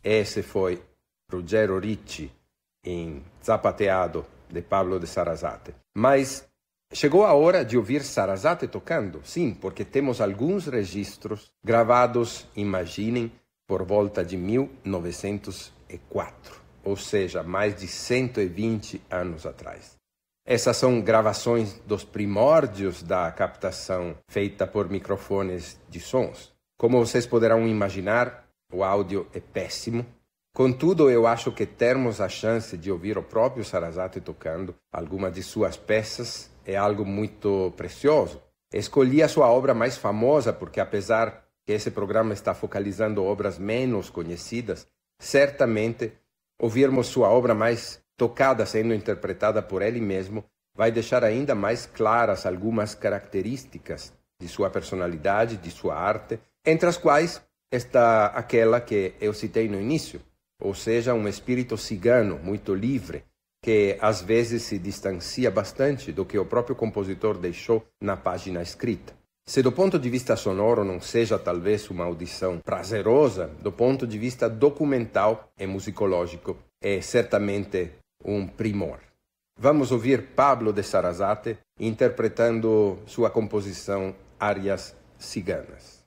Esse foi Ruggero Ricci em Zapateado, de Pablo de Sarasate. Mas chegou a hora de ouvir Sarasate tocando, sim, porque temos alguns registros gravados, imaginem, por volta de 1904, ou seja, mais de 120 anos atrás. Essas são gravações dos primórdios da captação feita por microfones de sons. Como vocês poderão imaginar, o áudio é péssimo. Contudo, eu acho que termos a chance de ouvir o próprio Sarasate tocando alguma de suas peças é algo muito precioso. Escolhi a sua obra mais famosa porque, apesar que esse programa está focalizando obras menos conhecidas, certamente ouvirmos sua obra mais tocada sendo interpretada por ele mesmo vai deixar ainda mais claras algumas características de sua personalidade, de sua arte, entre as quais está aquela que eu citei no início, ou seja, um espírito cigano muito livre, que às vezes se distancia bastante do que o próprio compositor deixou na página escrita. Se do ponto de vista sonoro não seja talvez uma audição prazerosa, do ponto de vista documental e musicológico é certamente um primor. Vamos ouvir Pablo de Sarasate interpretando sua composição Árias Ciganas.